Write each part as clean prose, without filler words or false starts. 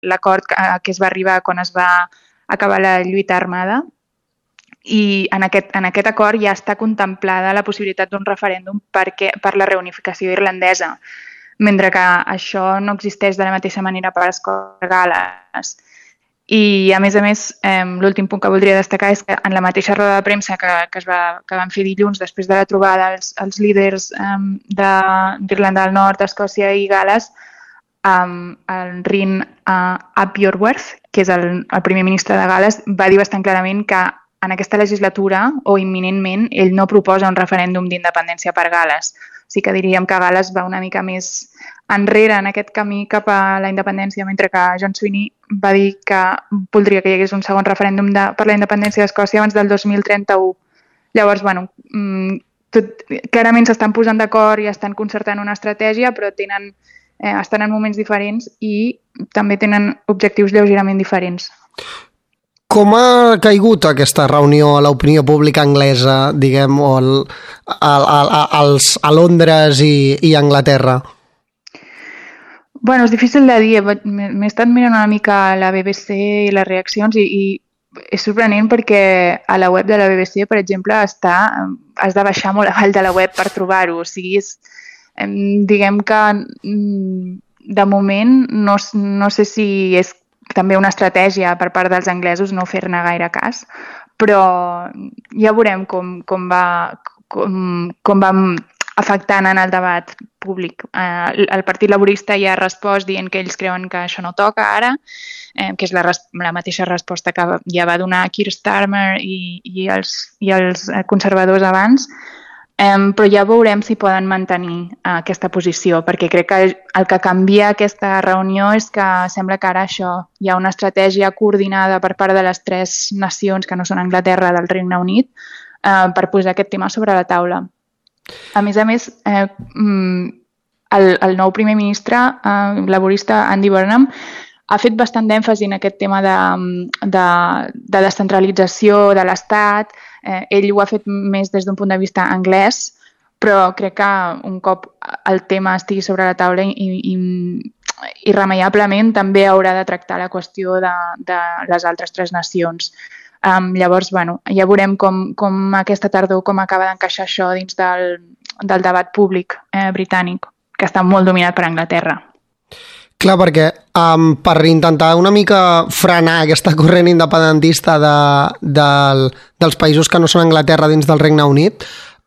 l'acord que es va arribar quan es va acabar la lluita armada, i en aquest acord ja està contemplada la possibilitat d'un referèndum per la reunificació irlandesa, mentre que això no existeix de la mateixa manera per Escòcia i Gal·les. I, a més, l'últim punt que voldria destacar és que en la mateixa roda de premsa que vam fer dilluns després de la trobada els líders d'Irlanda del Nord, Escòcia i Gal·les, el Rin Apiorwerth, que és el primer ministre de Gal·les, va dir bastant clarament que en aquesta legislatura o imminentment ell no proposa un referèndum d'independència per Gal·les. O sigui que diríem que Gal·les va una mica més enrere en aquest camí cap a la independència, mentre que John Swinney va dir que voldria que hi hagués un segon referèndum per la independència d'Escòcia abans del 2031. Llavors, clarament s'estan posant d'acord i estan concertant una estratègia, però estan en moments diferents i també tenen objectius lleugerament diferents. Com ha caigut aquesta reunió a l'opinió pública anglesa, diguem, o a Londres i Anglaterra? Bueno, és difícil de dir. M'he estat mirant una mica la BBC i les reaccions i és sorprenent perquè a la web de la BBC, per exemple, has de baixar molt avall de la web per trobar-ho. O sigui, diguem que de moment no sé si és també una estratègia per part dels anglesos no fer-ne gaire cas, però ja veurem com va afectant en el debat públic. El Partit Laborista ja ha respost dient que ells creuen que això no toca ara, que és la mateixa resposta que ja va donar Keir Starmer i els conservadors abans, però ja veurem si poden mantenir aquesta posició, perquè crec que el que canvia aquesta reunió és que sembla que ara hi ha una estratègia coordinada per part de les 3 nacions que no són Anglaterra del Regne Unit per posar aquest tema sobre la taula. A més, el nou primer ministre laborista Andy Burnham ha fet bastant d'èmfasi en aquest tema de descentralització de l'Estat. Ell ho ha fet més des d'un punt de vista anglès, però crec que un cop el tema estigui sobre la taula irremeiablement també haurà de tractar la qüestió de les altres 3 nacions. Llavors, ja veurem com aquesta tardor com acaba d'encaixar això dins del debat públic britànic, que està molt dominat per Anglaterra. Clar, perquè per intentar una mica frenar aquesta corrent independentista dels països que no són Anglaterra dins del Regne Unit,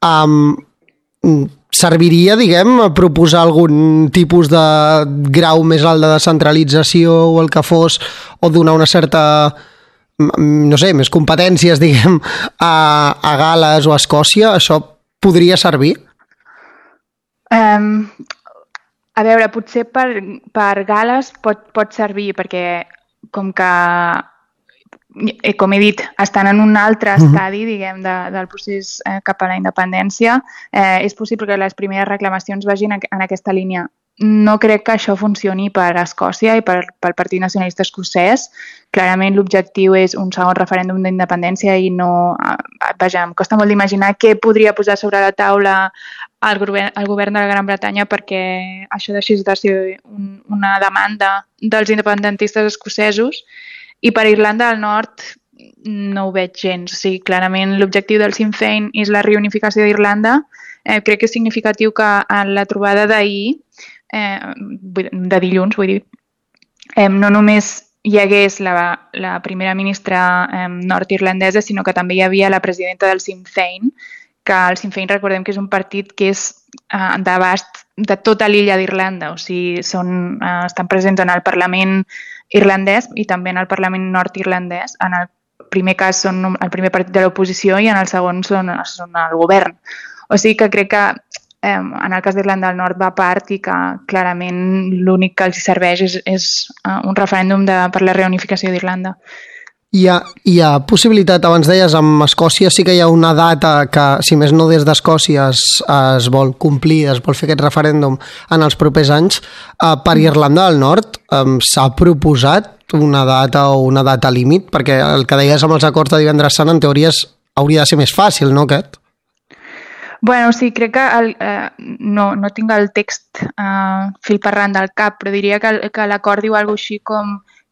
serviria, diguem, proposar algun tipus de grau més alt de descentralització o el que fos, o donar una certa, no sé, més competències, diguem, a Gal·les o a Escòcia? Això podria servir? A veure, potser per Gal·les pot servir, perquè com he dit, estan en un altre estadi, diguem, del procés cap a la independència, és possible que les primeres reclamacions vagin en aquesta línia. No crec que això funcioni per Escòcia i pel Partit Nacionalista Escocès. Clarament l'objectiu és un segon referèndum d'independència i no... Vaja, em costa molt d'imaginar què podria posar sobre la taula el govern de la Gran Bretanya perquè això deixés de ser una demanda dels independentistes escocesos, i per Irlanda del Nord no ho veig gens. O sigui, clarament l'objectiu del Sinn Féin és la reunificació d'Irlanda. Crec que és significatiu que en la trobada d'ahir, de dilluns, vull dir, no només hi hagués la primera ministra nord-irlandesa, sinó que també hi havia la presidenta del Sinn Féin, que el Sinn Féin recordem que és un partit que és d'abast de tota l'illa d'Irlanda, o sigui, estan presents en el Parlament irlandès i també en el Parlament nord-irlandès. En el primer cas són el primer partit de l'oposició i en el segon són el govern. O sigui que crec que en el cas d'Irlanda del Nord va a part i que clarament l'únic que els serveix és un referèndum per la reunificació d'Irlanda. Hi ha possibilitat, abans deies, amb Escòcia sí que hi ha una data que, si més no des d'Escòcia, es vol complir, es vol fer aquest referèndum en els propers anys. Per Irlanda del Nord s'ha proposat una data o una data límit? Perquè el que deies amb els acords de divendres sant, en teoria, hauria de ser més fàcil, no, aquest? Bueno, sí, crec que no tinc el text fil per randa al cap, però diria que l'acord diu alguna cosa així com